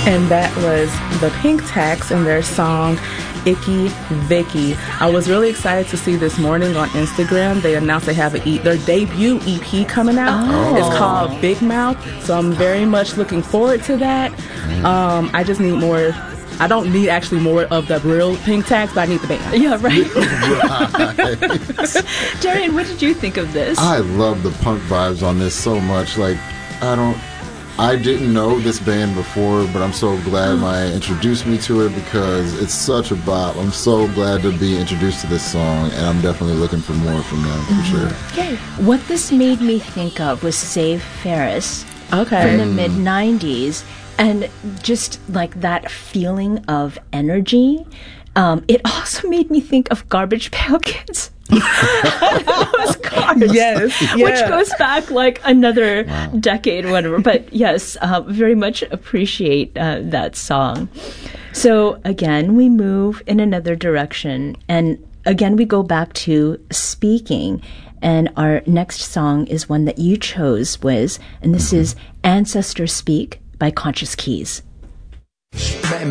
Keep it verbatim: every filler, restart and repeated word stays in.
And that was the Pink Tax and their song Icky Vicky. I was really excited to see this morning on Instagram they announced they have a e- their debut E P coming out. Oh. It's called Big Mouth, so I'm very much looking forward to that. Um, I just need more. I don't need actually more of the real Pink Tax, but I need the band. Yeah, right. Right. Darian, what did you think of this? I love the punk vibes on this so much. Like, I don't, I didn't know this band before, but I'm so glad Maya introduced me to it because it's such a bop. I'm so glad to be introduced to this song, and I'm definitely looking for more from them for Mm-hmm. sure. Okay. What this made me think of was Save Ferris Okay. from the mid nineties, and just like that feeling of energy. Um, it also made me think of Garbage Pail Kids. Those cars. Yes, Which yeah. goes back like another Wow. decade or whatever. But yes, uh, very much appreciate uh, that song. So again, we move in another direction. And again, we go back to speaking. And our next song is one that you chose, Wiz. And this is Ancestors Speak by Conscious Keys.